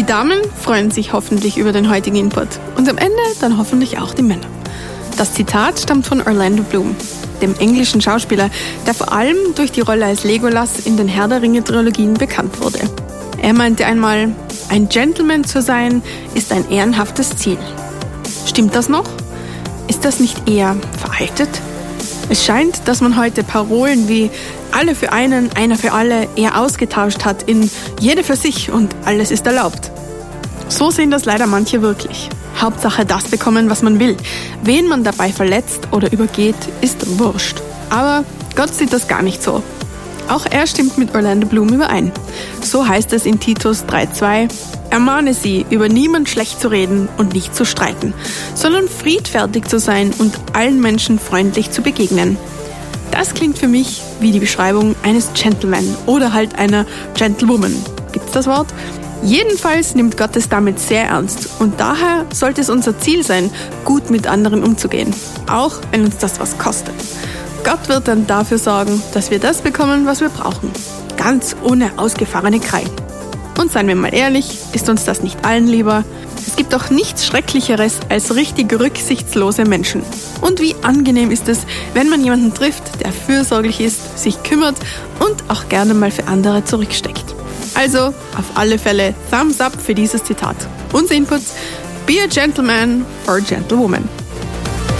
Die Damen freuen sich hoffentlich über den heutigen Input und am Ende dann hoffentlich auch die Männer. Das Zitat stammt von Orlando Bloom, dem englischen Schauspieler, der vor allem durch die Rolle als Legolas in den Herr der Ringe-Trilogien bekannt wurde. Er meinte einmal, ein Gentleman zu sein, ist ein ehrenhaftes Ziel. Stimmt das noch? Ist das nicht eher veraltet? Es scheint, dass man heute Parolen wie alle für einen, einer für alle eher ausgetauscht hat in jede für sich und alles ist erlaubt. So sehen das leider manche wirklich. Hauptsache das bekommen, was man will. Wen man dabei verletzt oder übergeht, ist wurscht. Aber Gott sieht das gar nicht so. Auch er stimmt mit Orlando Bloom überein. So heißt es in Titus 3,2: Ermahne sie, über niemand schlecht zu reden und nicht zu streiten, sondern friedfertig zu sein und allen Menschen freundlich zu begegnen. Das klingt für mich wie die Beschreibung eines Gentleman oder halt einer Gentlewoman. Gibt's das Wort? Jedenfalls nimmt Gott es damit sehr ernst und daher sollte es unser Ziel sein, gut mit anderen umzugehen, auch wenn uns das was kostet. Gott wird dann dafür sorgen, dass wir das bekommen, was wir brauchen, ganz ohne ausgefahrene Krallen. Und seien wir mal ehrlich, ist uns das nicht allen lieber? Es gibt doch nichts Schrecklicheres als richtig rücksichtslose Menschen. Und wie angenehm ist es, wenn man jemanden trifft, der fürsorglich ist, sich kümmert und auch gerne mal für andere zurücksteckt. Also auf alle Fälle Thumbs up für dieses Zitat. Unser Input: Be a gentleman or a gentlewoman.